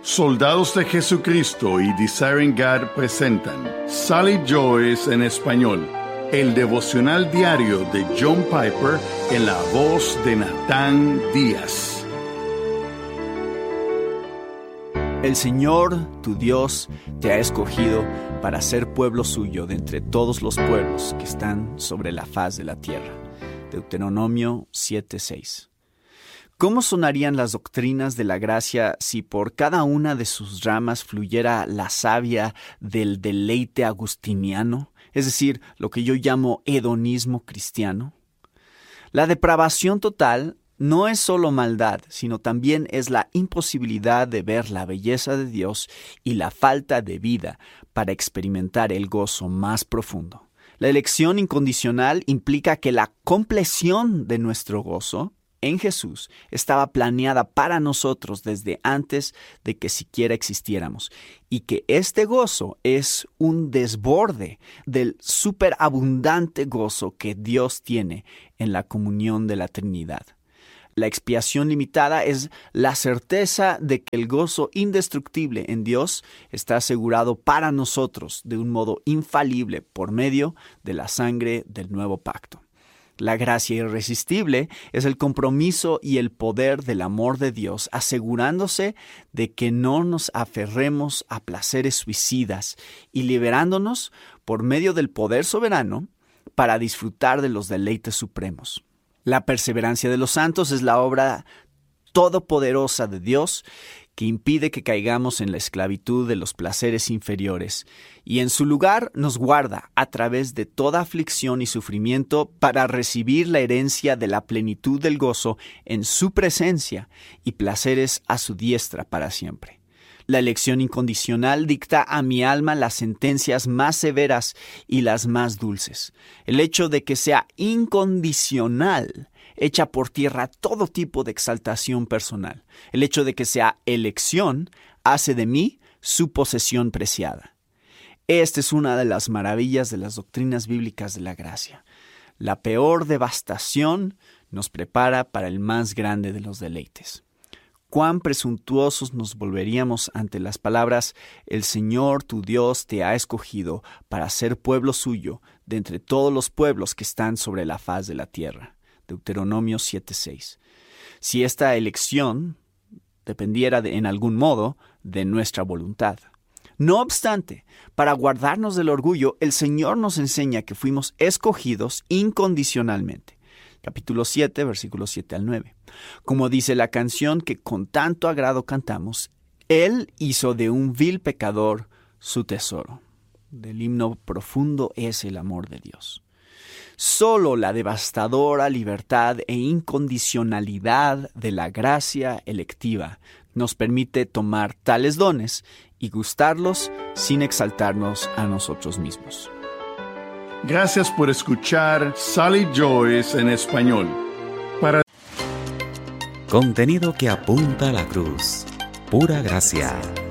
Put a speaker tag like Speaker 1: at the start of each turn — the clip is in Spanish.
Speaker 1: Soldados de Jesucristo y Desiring God presentan Sally Joyce en español, el devocional diario de John Piper en la voz de Natán Díaz.
Speaker 2: El Señor, tu Dios, te ha escogido para ser pueblo suyo de entre todos los pueblos que están sobre la faz de la tierra. Deuteronomio 7:6. ¿Cómo sonarían las doctrinas de la gracia si por cada una de sus ramas fluyera la savia del deleite agustiniano, es decir, lo que yo llamo hedonismo cristiano? La depravación total no es solo maldad, sino también es la imposibilidad de ver la belleza de Dios y la falta de vida para experimentar el gozo más profundo. La elección incondicional implica que la compleción de nuestro gozo en Jesús estaba planeada para nosotros desde antes de que siquiera existiéramos, y que este gozo es un desborde del superabundante gozo que Dios tiene en la comunión de la Trinidad. La expiación limitada es la certeza de que el gozo indestructible en Dios está asegurado para nosotros de un modo infalible por medio de la sangre del nuevo pacto. La gracia irresistible es el compromiso y el poder del amor de Dios, asegurándose de que no nos aferremos a placeres suicidas y liberándonos por medio del poder soberano para disfrutar de los deleites supremos. La perseverancia de los santos es la obra todopoderosa de Dios que impide que caigamos en la esclavitud de los placeres inferiores y en su lugar nos guarda a través de toda aflicción y sufrimiento para recibir la herencia de la plenitud del gozo en su presencia y placeres a su diestra para siempre. La elección incondicional dicta a mi alma las sentencias más severas y las más dulces. El hecho de que sea incondicional echa por tierra todo tipo de exaltación personal. El hecho de que sea elección hace de mí su posesión preciada. Esta es una de las maravillas de las doctrinas bíblicas de la gracia. La peor devastación nos prepara para el más grande de los deleites. Cuán presuntuosos nos volveríamos ante las palabras: el Señor tu Dios te ha escogido para ser pueblo suyo de entre todos los pueblos que están sobre la faz de la tierra. Deuteronomio 7:6. Si esta elección dependiera en algún modo de nuestra voluntad. No obstante, para guardarnos del orgullo, el Señor nos enseña que fuimos escogidos incondicionalmente. Capítulo 7, versículos 7 al 9. Como dice la canción que con tanto agrado cantamos, Él hizo de un vil pecador su tesoro. Del himno profundo es el amor de Dios. Solo la devastadora libertad e incondicionalidad de la gracia electiva nos permite tomar tales dones y gustarlos sin exaltarnos a nosotros mismos.
Speaker 1: Gracias por escuchar Sally Joyce en español.
Speaker 3: Contenido que apunta a la cruz. Pura gracia.